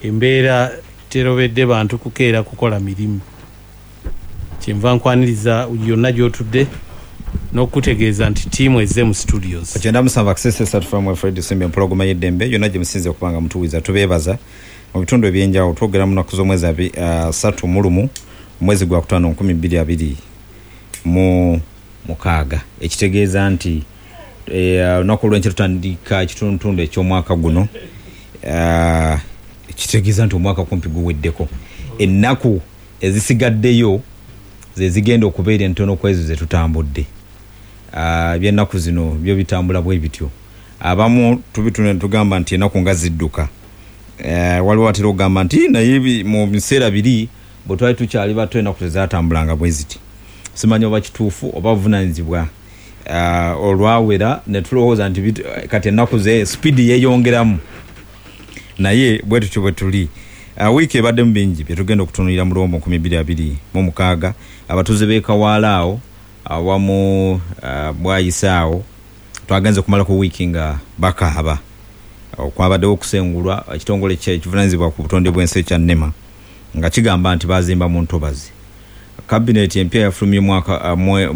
embeera terobedde bantu kukeera kukola mirimu. Kyenva nkwaniriza yonna gy'otudde n'okutegeeza nti tiimu ezze mu studios. Agenda musamba access from Fred Simbe program y'eddembe yonna gye musinze okubanga mutuwiza tubeebaza mu bitundu ebyenjawulo twogera mu nnaku z'omwezi 3 mulumu mwezi gwa kutaano 2022 mu mukaaga ekitegeeza nti olunaku lw'enkya tutandika ekitundutundu eky'omwaka guno ekitegeeza nti omwaka kumpi guweddeko ennaku ezisigaddeyo ze zigenda okubeera entono ku ezo ze tutambudde. By'ennaku zino byo bitambula bwe bityo abamu tubitune tugamba nti ennaku nga zidduka. Waliwo atera okugamba nti naye mu biseera biri bwe twali tukyali bato ennaku tezatambulanga bwe ziti. Simanyi oba kituufu oba buvunaanyizibwa olwawera ne tulowooza nti kati ennaku ze speed yeeyongeramu naye bwe tutyo bwe tuli. Wiiki ebadde mu bingi bye tugenda okutunuulira mu Lwombo 2026 abatuuze b'e Kawalaawo awamu Bwayisaawo twagenze kumala ku wiiki nga bakaaba okwabaddewo okusengulwa ekitongole kivunaanyizibwa ku butonde bw'ensi ekya NEMA nga kigamba nti bazimba mu ntobazi. Cabinet empya yafulumye mwaka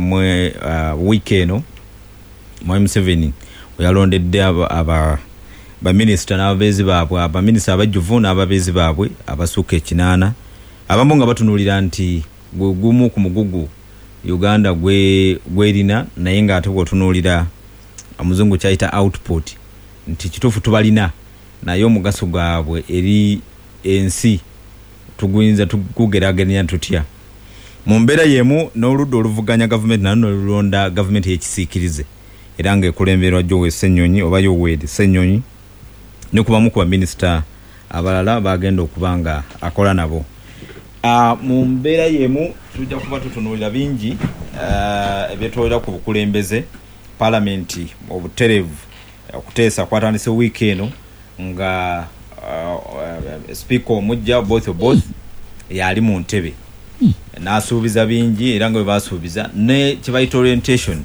wiiki eno Mwai Museveni we yalondedde baminisita n'ababeezi baabwe abaminisita abajjuvu n'ababeezi baabwe abasuuka 8 abamu nga batunuulira nti gwe gumu ku mugugu Uganda gwerina naye nga ate bw'otunuulira omuzungu kyayita output nti kituufu tubalina naye omugaso gwabwe eri ensi tuguyinza tukugeraageranya tutya. Mu mbeera y'emu n'oludda oluvuganya gavumenti nalwo lulonda gavumenti y'ekisiikirize era ng'ekulemberwa Joel Ssenyonyi oba Yoweri Ssenyonyi ne kubamu ku baminisita abalala bagenda okuba nga akola nabo. Mu mbeera y'emu tujja kuba tutunuulira bingi ebyetwolera ku bukulembeze palamenti obuterevu okuteesa kwatandise wiiki eno nga speaker omujja both yali mu ntebe n'asuubiza bingi era nga bwe basuubiza ne kibayita orientation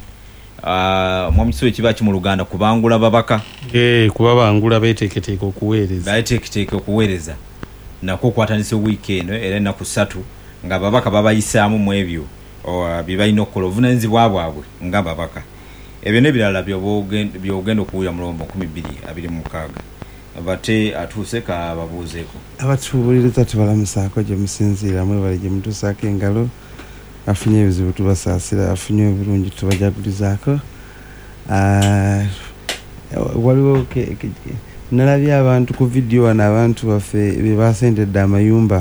mu kisobe kiba ki mu Luganda kubangula babaka kubabangula beeteeketeeka okuweereza nako kwatandise wiiki eno era ennaku 3 nga babaka babayisaamu mu ebyo bye balina okukola obuvunaanyizibwa bwabwe nga babaka. Ebyo n'ebirala by'ogenda okuwulira mu Lwombo 2026 bate atuuse ka babuuzeeko abatubuuliriza tubalamusaako gye musinziira mwebale gye mutuusaako engalo afunye ebizibu tubasaasira afunye obulungi tubajagulizaako. Waliwo nalabye abantu ku vidiyo wano abantu baffe be basendedde amayumba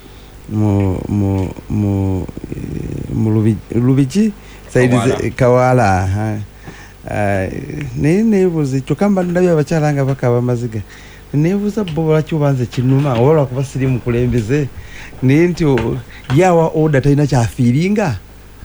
mu Lubiki saidi Kawala naye neebuuza kyokka mba ndabye abakyala nga bakaaba amaziga neebuuza bo lwaki obanze kinuma oba lwakuba siri mukulembeze naye nti yawa order talina kyafiiringa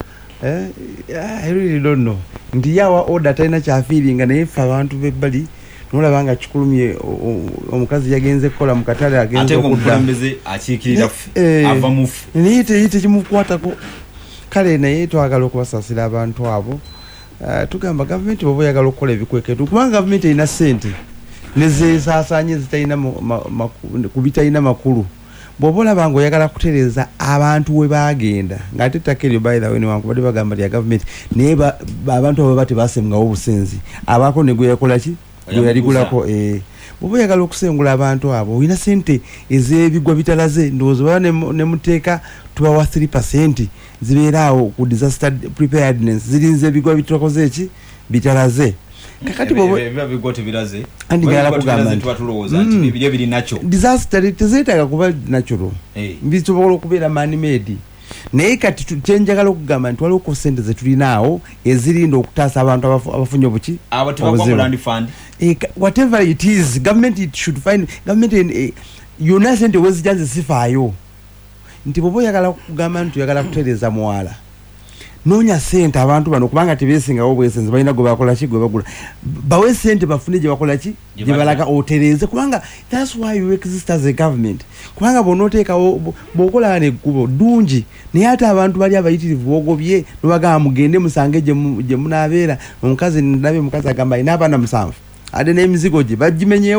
I really don't know nti yawa order talina kyafiiringa naye ffe abantu bebbali nolaba nga kikulumye omukazi yagenze kukola mu katale agenze omukulembeze akiikirira ava mufu naye tekimukwatako kale naye twagala okubasaasira abantu abo. Tugamba gavumenti bwe oyagala okukola ebikweketu kubanga gavumenti erina ssente nezeesaasaanye zitalina ku bitalina makulu bw'oba olaba nga oyagala kutereeza abantu we bagenda ng'ate ettaka eryo bayirawe newankubadde bagamba lya gavumenti naye abantu abo baba tebasemgawo obusenzi abaako ne gwe yakola ki gwe yaligulako. Bw'oba oyagala okusengula abantu abo olina ssente ez'ebigwa bitalaze ndowooza baba ne muteeka tubawa 3% zibeera awo ku disaster preparedness zirinze ebigwa bitukoze eki bitalaze. Kakati bw'oba bigwa tebiraze andi ngala kugamba nti twatulowooza nti bibyo biri nakyo disaster tezeetaaga kuba natural bisobola okubeera man made naye kati kyenjagala okugamba nti waliwo ku ssente ze tulinaawo ezirinda okutaasa abantu abafunye obuki abo tebagwa mu land fund whatever it is government should find government yonna ssente wezijja zisifaayo nti bw'oba oyagala kugamba nti oyagala kutereeza muwala noonya ssente abantu bano kubanga tebeesingawo bwesenzi balina gwe bakola ki gwe bagula bawe ssente bafune gye bakola ki gye balaga otereeze kubanga that's why you exist as a government kubanga bw'onooteekawo bw'okola n'ekkubo ddungi naye ate abantu bali abayitirivu boogobye nobagamba mugende musange gye munaabeera omukazi ndabye omukazi agamba alina abaana 7 ate n'emizigo gye bagimenyeewo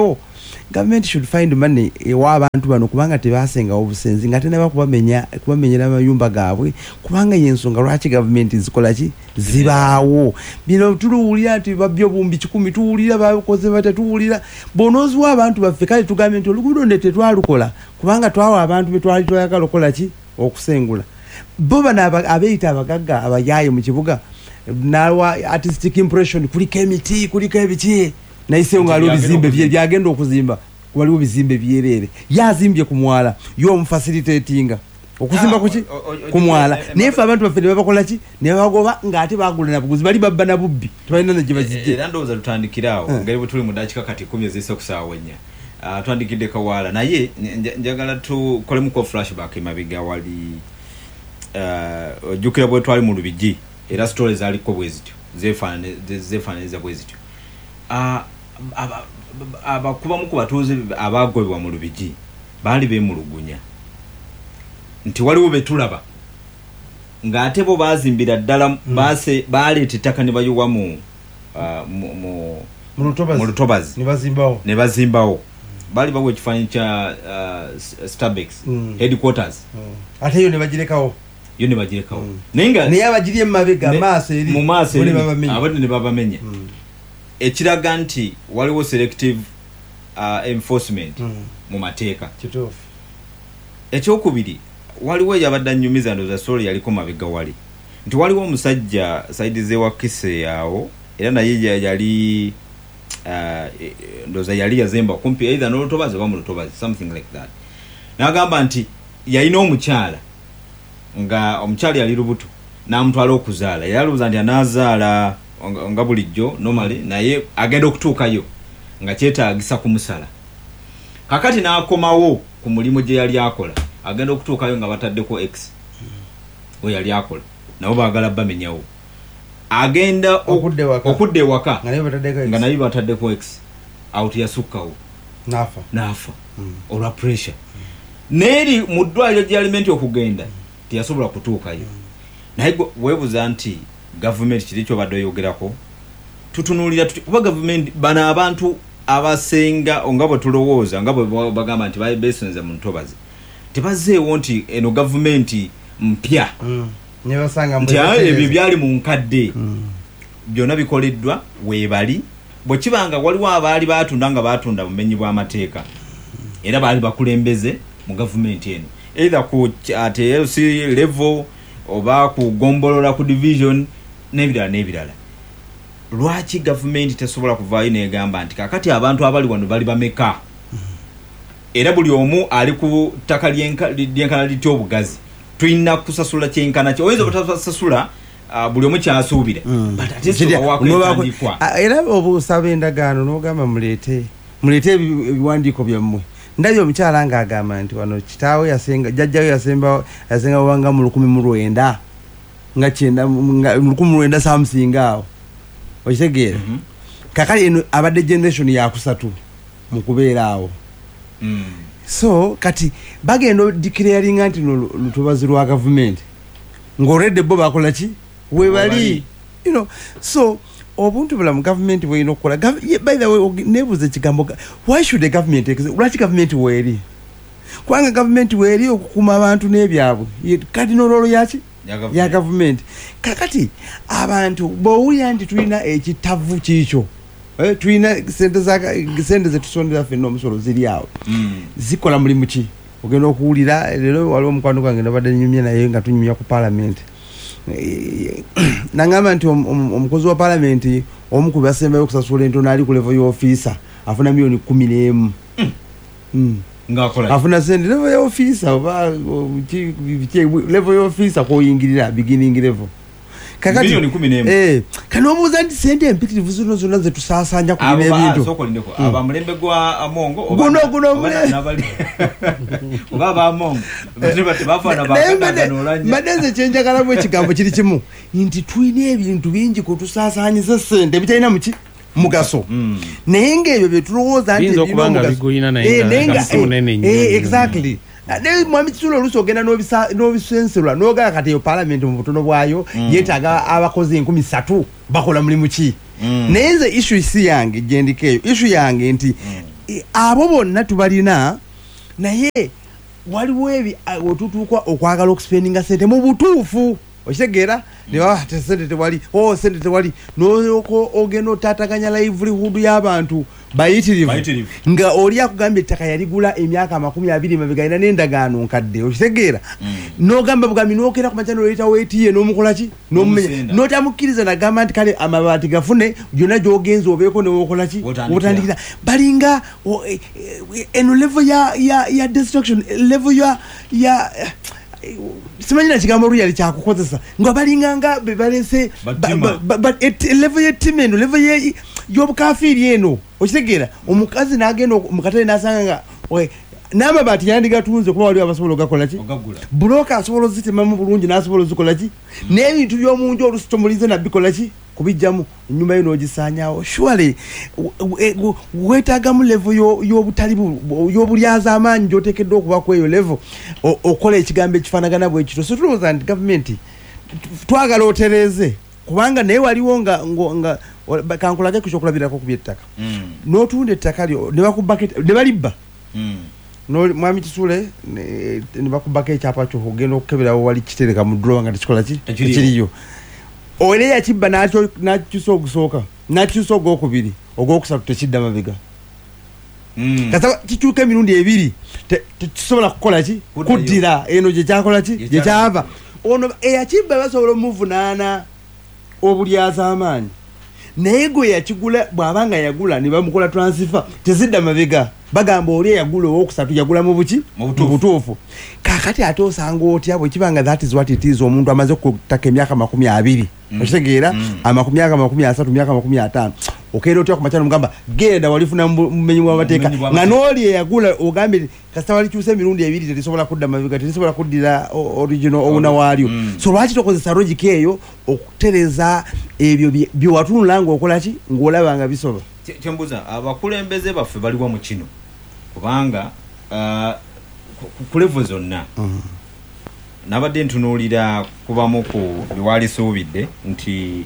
government should find money w'abantu bano kubanga tebasenga obusenzi nga tena kubamenyera amayumba gaabwe kubanga yensonga lwaki government zikola ki zibaawo bino tuluwulira nti babyo bumbi 10 tuwulira bakoze bata tuwulira bonozi w'abantu baffe kale tugambe nti oluguudo ne tetwalukola kubanga twawa abantu betwali twayagala okola ki okusengula bo bano abeeyita abagagga abayaaye mu kibuga nawa artistic impression kuliko emiti kuliko ebiki naise nga aliwo bizimbe byagenda okuzimba waliwo bizimbe byerere yazimbye ku mwala yo mfacilitatinga okuzimba kuki ku mwala nefe abantu baffe babakola ki ne bagoba ngate bagula na buguzi bali babba na bubbi twaina na jibazije era ndowooza tutandikirawo ngeri bwe tuli mu dakika kati 10 ezise kusaawanya twandikidde Kawala naye njagala tukolemu ko flashback emabiga wali ojjukira bwe twali mu Lubigi era stories zaliko bwezityo zefaananiza bwezityo abakuba mu kubatuuze abagobebwa mu Lubigi baali beemulugunya nti waliwo betulaba ng'ate bo baazimbira ddala baleeta ettaka ne bayiwa mu Lutobazi ne bazimbawo baali bawa ekifaananyi kya Starbex headquarters ate yo ne bagirekawo naye abagiriye mu mabega maaso eri abadde ne babamenya ekiraga nti waliwo selective enforcement mu mateeka ekyokubiri waliwo yabadde annyumiza ndoza story yaliko mabega wali nti waliwo omusajja saidi zewakise yawo era naye yali ndoza yali yazemba kumpi either n'Olutobazi oba mu Lutobazi something like that n'agamba nti yalina omukyala nga omukyala yali lubuto n'amutwala okuzaala yalowooza nti anaazaala nga bulijjo normally naye agenda okutuukayo nga kyetaagisa kumusala kakati n'akomawo ku mulimu gye yali akola agenda okutuukayo nga bataddeko x we yali akola nabo baagala bamenyawo agenda okudda ewaka nga naye bataddeko x out yasukkawo naafa olwa pressure neeri mu ddwaliro gy'alimenti okugenda tiyasobola kutuukayo naye weebuza nti gavumenti kiri kyobadde oyogerako tutunuulira kuba gavumenti bano abantu abasenga nga bwe tulowooza nga bwe bagamba nti besonza mu Ntobazi tebazeewo nti eno gavumenti mpya nti ebyo byali mu nkadde byonna bikoleddwa weebali bwe kibanga waliwo abaali batunda nga batunda bumenyi bw'amateeka era baali bakulembeze mu gavumenti eno either ku TLC level oba ku gombolola ku division n'ebirala lwaki gavumenti tesobola kuvaayo negamba nti kakati abantu abali wano bali bameka era buli omu ali ku ttaka lyenkana litya obugazi tulina kusasula kyenkana kye oyinza obutasasula buli omu kyasuubira era obusaba endagaano n'ogamba muleete ebiwandiiko byammwe ndabye omukyala ng'agamba nti wano kitaawe yasenga jjajjawe yasenga wabanga mu 1900 nga 1900 samusinga awo okitegeera kakali eno abadde generation yakusatu mu kubeera awo so kati bagenda declaring nti Lutobazi lwa government ng'olredde bo bakola ki webali so obuntu bula mu government bwino kola by the way nebuze kigambo why should the government lwaki government weri kwanga government weri okukuma abantu n'ebyabwe kati n'ololo yaki ya government kakati abantu bowulira nti tulina ekitavu kikyo tulina sente zetusondera ffenna omusolo ziri awo zikola mulimu ki ogenda okuwulira leero waliwo omukwano gwange nabadde nyumya naye nga tunyumya ku parliament nangamba nti omukozi wa parliament omu ku basembayo okusasula entono ali ku level y'officer afuna $11,000 afuna sente level y'officer oba level y'officer k'oyingirira beginning level kakati kanobuuza nti sente empitirivu zino zonna zetusaasanya kulina ebintu abamulembe gwa Amongo guno oba abamongo madenze kyenjagalamu ekigambo kiri kimu nti tulina ebintu bingi kutusaasaanyiza sente bitalina muki mugaso naye ng'ebyo byetulowooza nti exactly mwami Kisulo oluusi ogenda n'obisenserwa n'ogala kati eyo parliament mu butono bwayo yeetaaga abakozi 3,000 bakola mulimu ki naye nze issue si yange gyendikeeyo issue yange nti abo bonna tubalina naye waliwo otutuuka okwagala okuspendinga sente mu butuufu okitegeera sente tewali sente tewali noyoko ogenda otataganya livelihood y'abantu bayitirivu nga oli akugambye ettaka yaligula emyaka 20 mabega ina n'endagaano nkadde okitegeera n'ogamba bugambi n'okera ku makyano oleeta weetiye n'omukolaki n'omumenya n'otamukkiriza nagamba nti kale amabaati gafune gyonna gy'ogenza obeeko newokolaki wotandikira balinga eno level ya destruction level ya simanyina kigambo luyali kyakukozesa nga balinganga bebalese level y'ettima eno level y'obukafiiri eno okitegeera omukazi n'agenda mukatale n'asanga nga n'amabaati yandigatunze kuba waliwo abasobola ogakolaki buloka asobola ozitemamu bulungi n'asobola ozikolaki n'ebintu by'omunju olusitomulize nabbikolaki kubijjamu ennyumba yo n'ogisaanyaawo surely weetaagamu level y'obutali y'obulyaza amaanyi gy'oteekeddwa okuba ku eyo level okola ekigambo ekifaanagana bwe kityo so tulowooza nti gavumenti twagala otereeze kubanga naye waliwo nga kankulage ku kyokulabirako ku by'ettaka n'otunda ettaka lyo ne balibba mwami Kisule ne bakubako ekyapa kyo ogenda okukeberawo wali kitereka mu drowa nga tekikola tekiriyo ole yakibba n'akyusa ogusooka n'akyusa ogwokubiri ogwokusatu tekidda mabega kasaba kikyuka emirundi ebiri tekisobola kukola ki kuddira eno gyekyakola ki gyekyava ono eyakibba basobola omuvunaana obulyaza amaanyi naye gwe yakigula bw'abanga yagula ne bamukola transfer tezidda mabega bagamba oli yagula owokusatu yagula mu buki mu butuufu kakati ate osanga otya bwe kibanga that is what it is omuntu amaze okutaka emyaka 20 okitegeera emyaka 30 emyaka 50 okeera otya ku makyano mugamba genda walifuna mumenyi w'amateeka nga n'oli yagula ogambye kasita walikyusa emirundi ebiri terisobola kudda mabega terisobola kuddira original owuna waalyo so lwaki tokozesa logic eyo okutereza ebyo byewatunula ng'okolaki ng'olaba nga bisoba kyembuza abakulembeze baffe baliwa mu kino kubanga ku level zonna nabadde ntunuulira kubamu ku biwali suubidde nti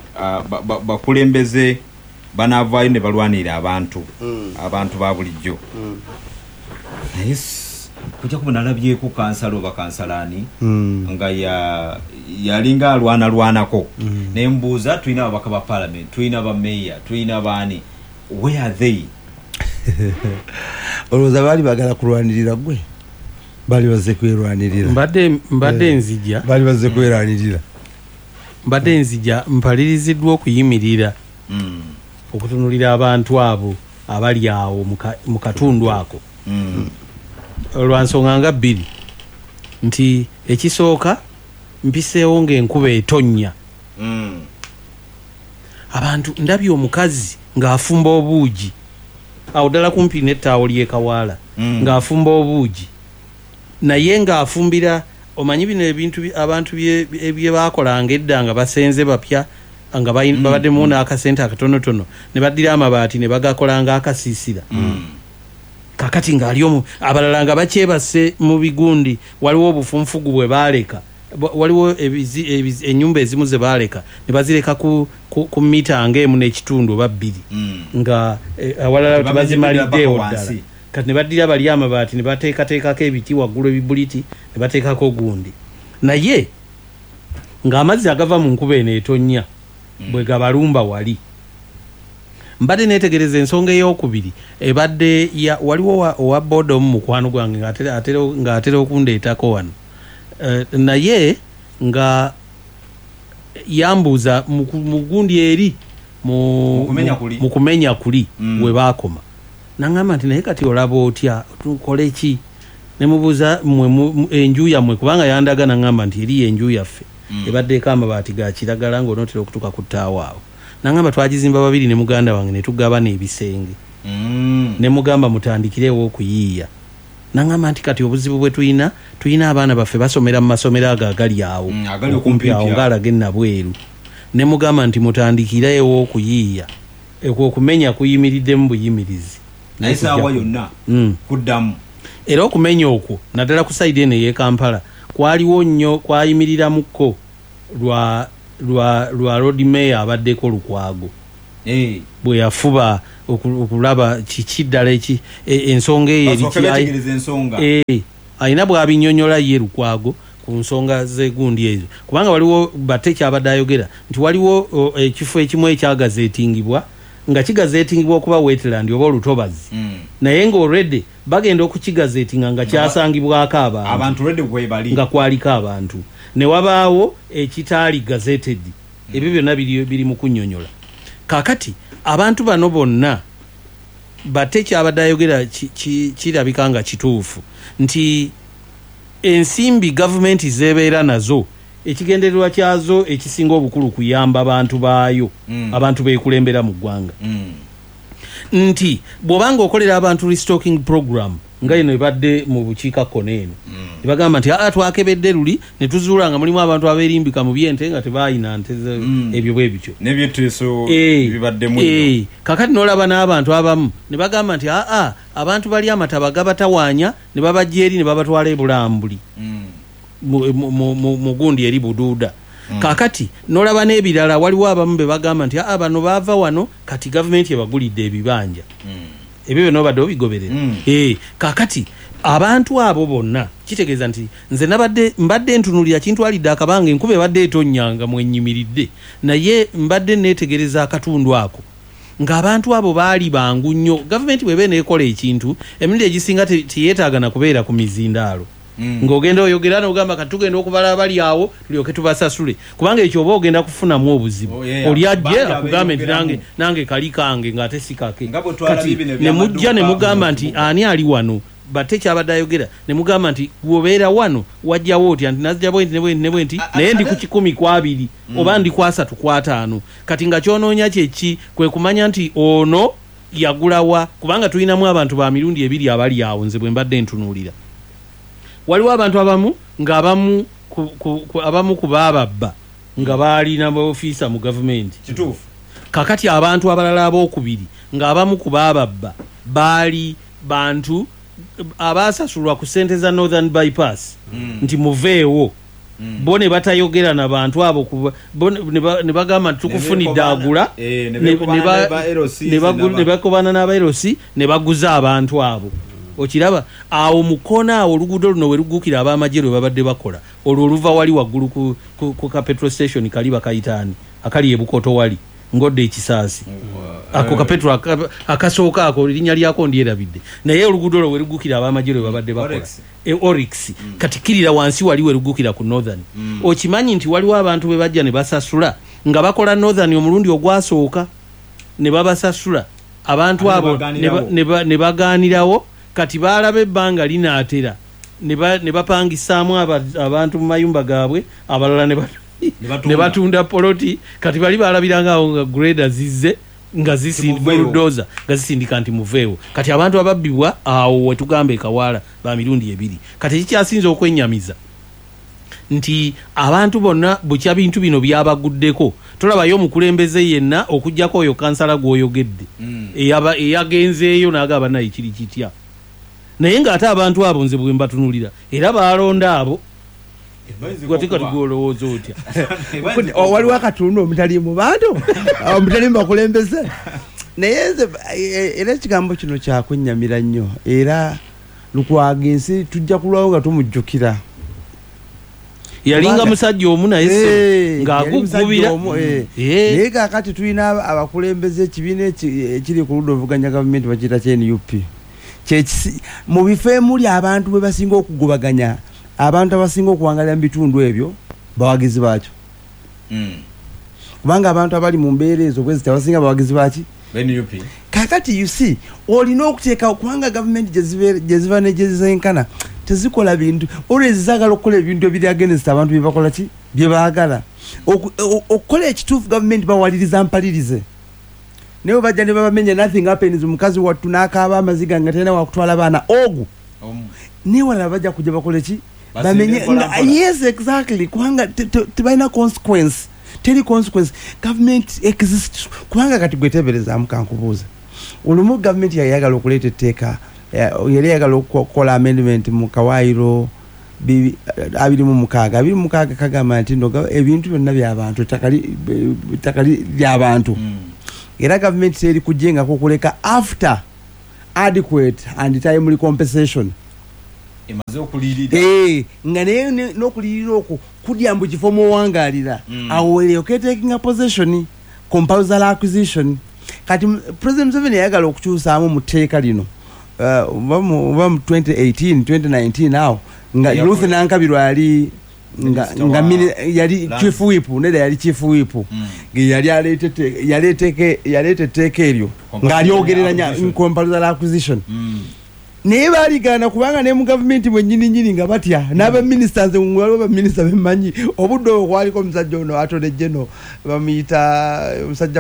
bakulembeze banavaayo ne balwanira abantu ba bulijjo naye kujja kuba nalabyeko kansala oba kansalani nga yalinga alwanako naye mbuuza tulina ababaka ba parliament tulina bameya tulina baani where are they olowooza baali bagala kulwanirira gwe bali bazze kwerwanirira mbadde nzija bali bazze kwerwanirira mbadde nzija mpaliriziddwa okuyimirira okutunulira abantu abo abali awo mu katundu ako olwansonga nga bbiri nti ekisooka mpiseewo ng'enkuba etonnya abantu ndabye omukazi ng'afumba obuugi awo ddala kumpi n'ettaawo ly'ekawaala ng'afumba obuugi naye ng'afumbira omanyi bino ebintu abantu bye baakolanga edda nga basenze bapya nga babaddemu n'akasente akatonotono ne baddira amabaati ne bagakolanga akasiisira kakati ng'ali omu abalala nga bakyebase mu bigundi waliwo obufunfugu bwe baaleka waliwo ennyumba ezimu ze baaleka ne bazireka ku mita ng'emu n'ekitundu oba bbiri nga awalala tebazimaliddeewo ddala kati ne baddira bali amabaati ne bateekateekako ebiti waggulu ebibuliti ne bateekako gundi naye ng'amazzi agava mu nkuba eno etonnya bwe gabalumba wali mbadde neetegereza ensonga ey'okubiri ebadde waliwo owa booda omu mukwano gwange ng'atera okundeetako wano naye nga yambuuza mu gundi eri mu kumenya kuli we baakoma nangamba nti naye kati olaba otya tukole ki ne mubuuza enju yammwe kubanga yandaga nangamba nti eriyo enju yaffe ebaddeeko amabaati ga kiragala ng'onootera okutuuka ku ttaawo awo nangamba twagizimba babiri ne muganda wange ne tugabana ebisenge ne mugamba mutandikirewo okuyiiya nangamba nti kati obuzibu bwe tulina abaana baffe basomera mu masomero ago agali awo okumpi awo ng'alaga ennabweru ne mugamba nti mutandikirewo okuyiiya okumenya kuyimiriddemu buyimirizi naye saawa yonna kuddamu era okumenya okwo naddala ku sayidi eno ey'e Kampala kwaliwo nnyo kwayimiriramuko lwa road mayor abaddeko Lukwago bwe yafuba okulaba kikiddala ensonga eyo alina bw'abinyonyola ye Lukwago ku nsonga z'egundi ezo kubanga waliwo Batecha abadde ayogera nti waliwo ekifo ekimu ekyagazeetingibwa nga kigazeetingibwa okuba wetland oba olutobazi naye nga already bagenda okukigazeetinga nga kyasangibwako abantu nga kwaliko abantu ne wabaawo ekitaali gazetted ebyo byonna biri mu kunnyonnyola kaakati abantu bano bonna Batecha abadde ayogera kirabika nga kituufu nti ensimbi gavumenti zebeera nazo ekigendererwa kyazo ekisinga obukulu kuyamba abantu baayo abantu beekulembera mu ggwanga nti bw'obanga okolera abantu restocking program nga eno ebadde mu bukiikakkono eno ne bagamba nti twakebedde luli ne tuzuula nga mulimu abantu abeerimbika mu byente nga tebaayina nte ebyo bwe bityo n'ebyeteeso bibaddemu kakati n'olaba n'abantu abamu ne bagamba nti abantu bali amataba gabatawaanya ne babajja eri ne babatwala e Bulambuli mu gundi eri Buduuda kakati n'olaba n'ebirala waliwo abamu be bagamba nti bano baava wano kati gavumenti ebagulidde ebibanja ebyo byonna obadde obigoberera kakati abantu abo bonna kitegeeza nti nze mbadde ntunulira kintwalidde akabanga enkuba ebadde etonyanga mwenyimiridde naye mbadde neetegereza akatundu ako ng'abantu abo baali bangu nnyo gavumenti bw'eba neekola ekintu emirundi egisinga teyeetaaga na kubeera ku mizindaalo ng'ogenda oyogera n'ogamba kati tugenda okubala abali awo tulyoke tubasasule kubanga ekyo oba ogenda kufunamu obuzibu oli ajje akugambe nti nange kali kange ng'ate si kake kati ne mujja ne mugamba nti ani ali wano Batecha abadde ayogera ne mugamba nti gwobeera wano wajjawo otya nti nazija bwenti ne bwenti naye ndi ku 10-20 oba ndi ku 3-5 kati nga kyonoonya kyeki kwe kumanya nti ono yagulawa kubanga tulinamu abantu ba mirundi 2 abali awo nze bwe mbadde ntunuulira waliwo abantu abamu ng'abamu ku baababba nga baalina ofiisa mu gavumenti kituufu kakati abantu abalala abookubiri ng'abamu ku baababba baali bantu abasasulwa ku ssente za Northern Bypass nti muveewo bo ne batayogera na bantu abo ne bagamba nti tukufunidde agula ne bakobana n'aba LC ne baguza abantu abo okiraba awo mukona awo oluguudo luno we lugukira ab'amagye lwe babadde bakola olwo oluva wali waggulu ku ka petrol station kali bakayitaani akali ebukoto wali ngodde ekisaasi ako ka petrol akasooka ako linnya lyako ndyerabidde naye oluguudo olwo we lugukira ab'amagye lwe babadde bakola Oryx kati kirira wansi wali we lugukira ku Northern okimanyi nti waliwo abantu be bajja ne basasula nga bakola Northern omulundi ogwasooka ne babasasula abantu abo ne bagaanirawo kati baalabe ebbanga linaatera ne bapangisaamu abantu mu mayumba gaabwe abalala ne batunda poloti kati bali balabirangaawo nga greda zizze nga bulldozer nga zisindika nti muveewo kati abantu ababbibwa awo wetugamba ekawaala ba mirundi 2 kati ekikyasinza okwennyamiza nti abantu bonna bukya bintu bino byabaguddeko tolabayo omukulembeze yenna okugjako oyo kansala gw'oyogedde eyagenzeeyo n'agamba naye kiri kitya naye ng'ate abantu abo nze bwe mbatunulira era baalonda abo gwatikati gwolowooza otya waliwo akatundu omutali mu bantu omutali mu bakulembeze naye nze era ekigambo kino kyakwennyamira nnyo era Lukwago ensi tujja kulwawo nga tumujjukira yalinga musajja omu naye ng'agugubira naye kaakati tulina abakulembeze ekibiina ekiri ku ludda ovuganya gavumenti bakiyita KNUP mu bifo emuli abantu bwe basinga okugobaganya abantu abasinga okuwangalira mu bitundu ebyo bawagizi baakyo kubanga abantu abali mu mbeera ezo bwe ziti abasinga bawagizi baaki kakati you see olina okuteeka kubanga gavumenti gye ziva ne gye zenkana tezikola bintu olwezi zaagala okukola ebintu ebiri against abantu bye bakola ki bye baagala okukola ekituufu gavumenti bawaliriza mpalirize naye bajja ne babamenya nothing happens mukazi wattu n'akaaba amaziga nga talina wakutwala baana ogu naye wala bajja kujja bakole ki bamenye yes exactly kubanga tebalina consequence teri consequence government exists kubanga kati gweteberezaamu kankubuuza olumu gavumenti yayagala okuleeta etteeka yali yagala okukola amendment mu kawaayiro 26 kagamba nti ebintu byonna by'abantu ettaka ly'abantu era government eri kujenga kukuleka after adequate and timely compensation emaze okulirira nga naye n'okulirira okwo kudya mbu kifo muwangalira awere okay taking a possession compulsory acquisition kati President Museveni yagala okukyusaamu mu tteeka lino oba mu 2018 2019 now nga Ruth Nankabirwa yali yali chief whip neda yali chief whip yali yalete teke eryo nga alyogereranya compulsory acquisition naye baligana kubanga ne mu government mwennyini nga batya n'aba ministers ngwalo minister bemanyi obudde okwaliko omusajja ono atolejjeno bamuyita omusajja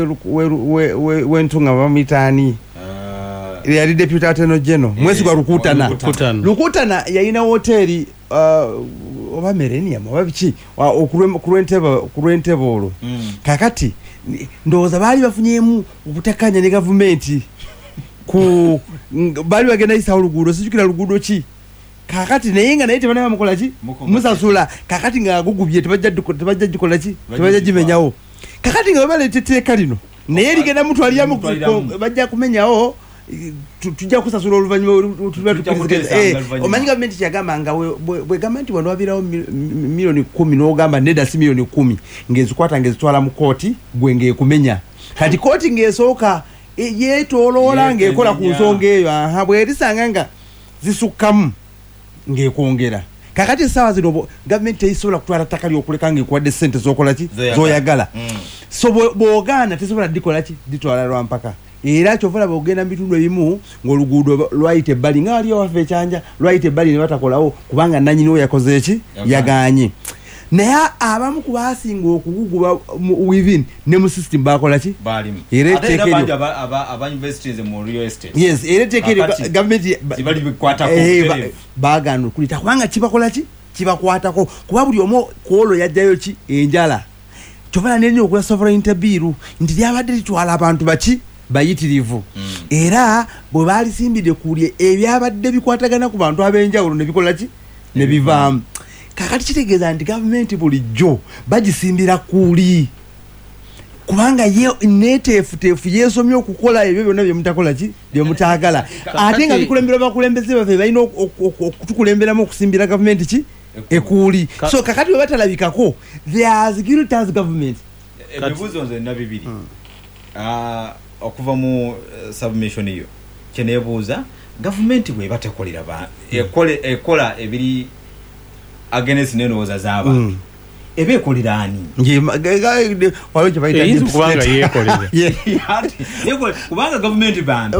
w'entunga bamuyita ani yali deputy attorney general mwezi gwa Lukutana yayina hoteli oba Millennium oba biki okulwentebe olwo kakati ndowooza baali bafunyemu obutakanya ne gavumenti ku bali bagenda isa oluguudo sijukira luguudo ki kakati naye nga naye tebanaba mukola ki musasula kakati nga agugubye tebajja gikola ki tebajja gimenyawo kakati nga baleeta etteeka lino naye ligenda muntu aliyamu bajja kumenyawo tujja kusasula oluvannyuma omanyi gavumenti kyagamba nga bwe gavumenti wano wabirawo milioni 10 n'ogamba nedda si milioni 10 ng'ezikwata ng'ezitwala mu kooti gwe ng'ekumenya kati kooti ng'esooka yetoloola ng'ekola ku nsonga eyo bwerisanga nga zisukkamu ng'ekwongera kakati essaawa zino gavumenti teyisobola kutwala ttaka lyokuleka ng'ekuwadde ssente z'okola ki z'oyagala so bw'ogaana tesobola dikola ki ditwala lwampaka era kyovula bw'ogenda mu bitundu ebimu ng'oluguudo lwayita ebbali nga waliyo waffe ekyanja lwayita ebbali ne batakolawo kubanga nannyiniwo yakoze eki yagaanye naye abamu ku baasinga okuguguba within ne mu system bakola ki era etteeka gavumenti baagaana okulita kubanga kibakola ki kibakwatako kuba buli omu kwolwo yajjayo ki enjala kyovula nerina okula sovereignty bill nti lyabadde litwala abantu baki bayitirivu era bwe balisimbidde kulye ebyabadde bikwatagana ku bantu ab'enjawulo ne bikola ki ne bivaamu kakati kitegeeza nti gavumenti bulijjo bagisimbira kuli kubanga ye neteefuteefu yeesomye okukola ebyo byonna byemutakola ki byemutaagala ate nga bikulembera bakulembeze baffe balina okutukulemberamu okusimbira gavumenti ki ekuli so kakati bwe batalabikako they are as guilty as government ebibuuzo nze nna bibiri okuva mu submission eyo kyeneebuuza gavumenti bwe batekolera ekola ebiri against n'endowooza z'abantu eba ekolera ani kubanga gavumenti bantu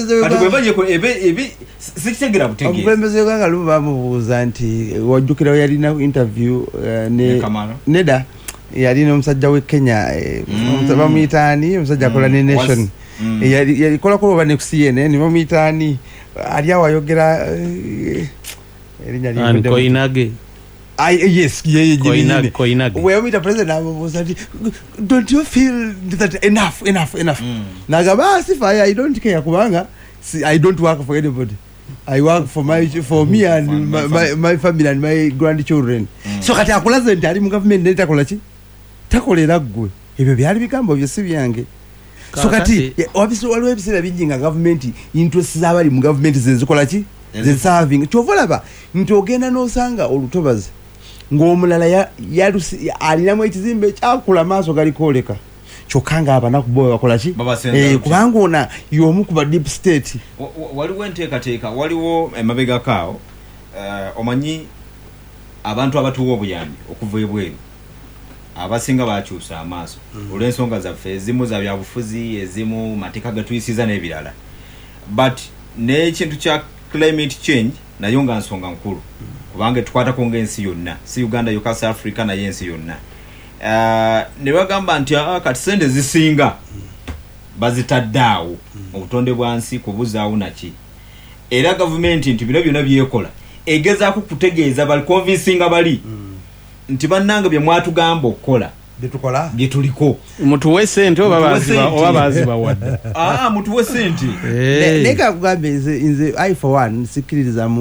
sikitegera butegeeza omukulembeze w'eggwanga lumu bamubuuza nti wajjukira yalina interview neda yalina omusajja w'e Kenya bamuyita ani omusajja akola ne Nation yalikolako oba ne ku CNN bamuyita ani ali awo ayogera erinnya Koinage yes Koinage we meet a president was that don't you feel that enough nagaba sifa I don't care kubanga I don't work for anybody I work for me and my family and my grandchildren so kati akulaze nti ali mu government neta kola ki takolera gwe ebyo byali bigambo byo si byange so kati waliwo ebiseera bingi nga government interest z'abali mu government zezikola ki zeserving kyovolaba nti ogenda n'osanga olutobazi ng'omulala alinamu ekizimbe ekyakula maaso galikwoleka kyokka nga abanaku bo bakola ki kubanga ona y'omu ku ba deep state waliwo enteekateeka waliwo emabegakaawo omanyi abantu abatuwa obuyambi okuva ebweru abasinga bakyusa amaaso olw'ensonga zaffe ezimu za byabufuzi ezimu mateeka gatuyisiza n'ebirala but n'ekintu kya climate change nayo nga nsonga nkulu kubanga tukwatako ng'ensi yonna si Uganda yokka South Africa naye ensi yonna ne bagamba nti kati sente zisinga bazitadde awo mu butonde bwansi kubuzaawo naki era gavumenti nti bino byonna byekola egezaako kutegeeza bali convincinga bali nti bannanga bye mwatugamba okukola bye tuliko mutuwe sente oba baziba wadde mutuwe sente neka kugambe nze I for one sikiririza mu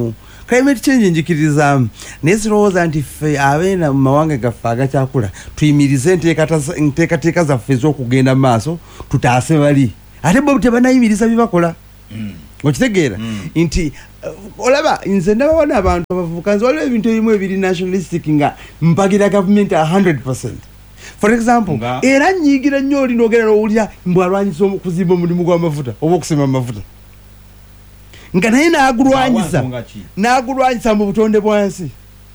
climate change njikirizamu naye sirowooza nti ffe abeena mu mawanga gaffe agakyakula tuyimirize enteekateeka zaffe ez'okugenda mu maaso tutaase bali ate bo tebanayimiriza byebakola okitegeera nti olaba nze ndabawana abantu abavubuka nze waliwo ebintu ebimu ebiri nationalistic nga mpagira gavumenti 100%. For example era nyigira nnyo olina ogenda n'owulira mbw alwanyisa okuzimba omulimu gw'amafuta oba okusima amafuta nga naye n'agulwanyisa mu butonde bwansi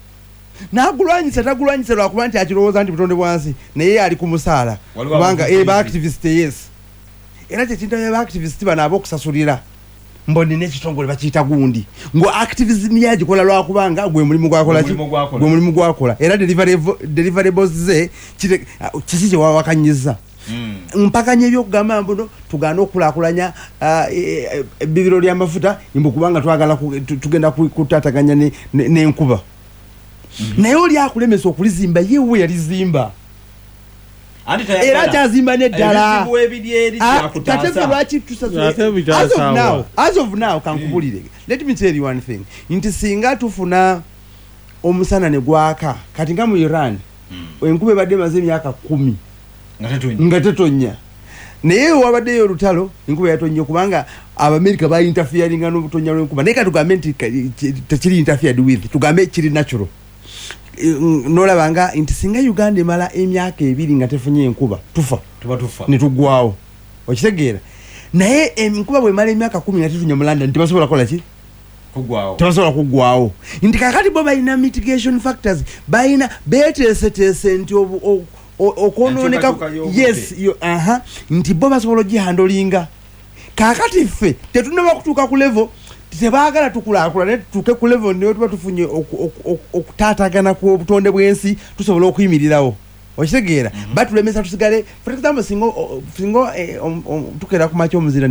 tagulwanyisa lwakuba nti akirowooza nti butonde bwansi naye ali ku musaala kubanga eba activist yes era kyekintu eba activist bano ab'okusasulira mboni n'ekitongole bakiyita gundi ngo activism yagikola lwakubanga gwe mulimu gwakola era deliverables ze kiki kye wawakanyiza mpakanya ebyokugamba mbuno tugaana okukulaakulanya ebibiro ly'amafuta mbu kubanga twagala tugenda kutataganya n'enkuba naye oli akulemesa okulizimba yewe yalizimba era kyazimba n'eddala tatefe lwaki as of now kankubulire let me tell you one thing nti singa tufuna omusana ne gwaka kati nga mu Iran enkuba ebadde emaze emyaka 10 nga tetonya naye wabaddeyo olutalo enkuba yatonye kubanga Abamerika bayinterferinga n'obutonya lw'enkuba naye katugambe nti tekiri interfered with tugambe kiri natural nolabanga nti singa Uganda emala emyaka 2 nga tefunye enkuba tufa ne tugwawo okitegeera naye enkuba bwemala emyaka 10 nga tetunya mu London tebasobola kola ki tebasobola kugwawo nti kakati bo balina mitigation factors balina beteeseteese nti okwononeka yes nti bo basobola ogihandolinga kakati ffe tetunaba kutuuka ku level tebaagala tukulaakulane tutuuke ku level niyo tuba tufunye okutaatagana ku obutonde bw'ensi tusobola okuyimirirawo okitegeera batulemesa tusigale for example singo tukera ku makya omuzira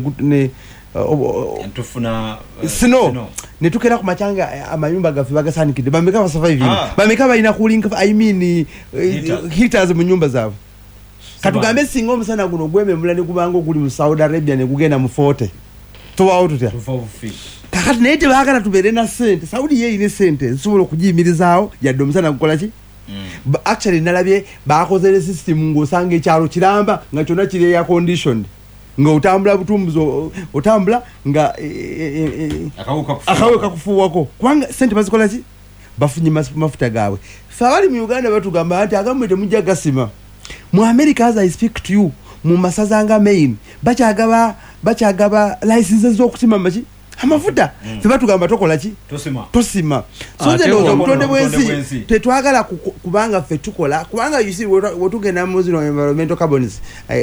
sino netukera ku machanga amayumba gaffe bagasaanikidde bameka basurvive bameka balina cooling heaters mu nyumba zaabwe katugambe singa omusana guno gwememula ne gubanga oguli mu Saudi Arabia ne gugenda mu 40 tubawo tutya kakati naye tebaagala tubeere na sente Saudi yeeyina sente zisobola okugiyimirizaawo yadde omusana gukola ki actually nalabye baakozere system ng'osanga ekyalo kiramba nga kyonna kiri air conditioned nga otambula butumbuzi otambula nga akawuka kufuuwako kubanga sente bazikola ki bafunye mafuta gaabwe ffe abali mu Uganda batugamba nti agamu temujja gasima mu America as I speak to you mu masaza nga Maine bakyagaba licenses z'okusima maki amafuta ffe batugamba tokola ki tosima so nze ndowooza obutonde bw'ensi tetwagala kubanga ffe tukola kubanga you see wetugenda mu zino environmental carbons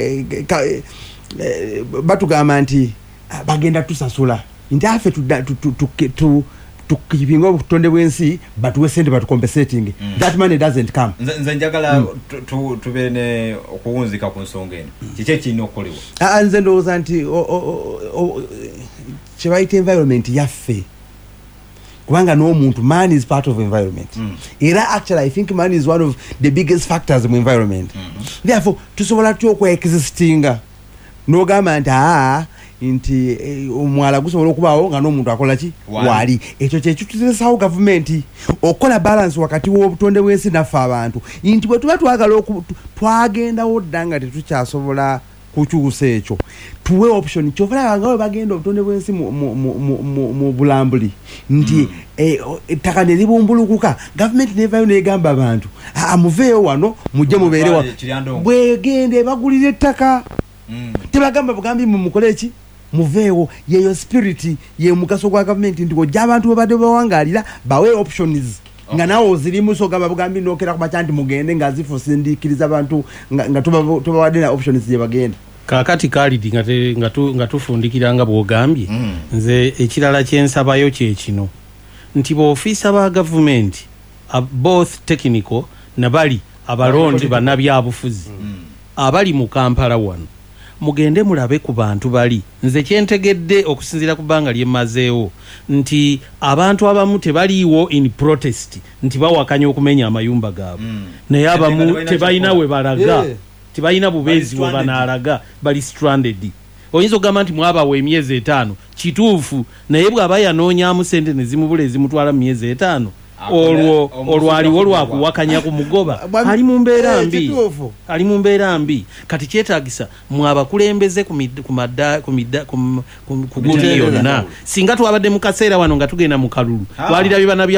batugamba nti bagenda tusasula nti affe tukipinga obutonde bw'ensi batuwe sente batucompensating that money doesn't come nze njagala tubeere ne okuwunzika ku nsonga eno kiki ekirina okukolebwa nze ndowooza nti kyebayita environment yaffe kubanga n'omuntu man is part of environment era actually I think man is one of the biggest factors mu environment therefore tusobola tutya okweexistinga n'ogamba nti omwala gusobola okubaawo nga n'omuntu akola ki wali ekyo kyekituteesawo gavumenti okukola balance wakati w'obutonde bw'ensi naffe abantu nti bwe tuba twagala twagendawo dda nga tetukyasobola kukyusa ekyo tuwe option kyofalaba nga we bagenda obutonde bw'ensi mu bulambuli nti ettaka ne libumbulukuka gavumenti nevayo negamba abantu muveeyo wano mujje mubeerewa bwegende bagulira ettaka tebagamba bugambi mukole eki muveewo yeyo spirit ye mugaso gwa gavumenti nti ojja abantu babadde bawangalira bawe options nga nawo zirimu so gaba bugambi nokera ku machanti mugende nga zifo sindikiriza abantu nga tubawadde na options je bagenda kakati kalidi nga tufundikiranga bwogambye nze ekirala kyensabayo kye kino nti b'ofiisa ba gavumenti both technical nabali abalonde bannabyabufuzi abali mu Kampala wano mugende mulabe ku bantu bali nze kyentegedde okusinzira ku bbanga lyemazeewo nti abantu abamu tebaliiwo in protest nti bawakanya okumenya amayumba gaabwe naye abamu tebalina we balaga tebalina bubeezi we banaalaga bali stranded oyinza okugamba nti mwabawa emyezi 5 kituufu naye bw'aba yanoonyaamu sente ne zimubula ezimutwala mu myezi 5 olwo aliwo lwakuwakanya ku mugoba ali mu mbeera mbi kati kyetaagisa mwabakulembeze ku guli yonna singa twabadde mu kaseera wano nga tugenda mu kalulu twalirabye bana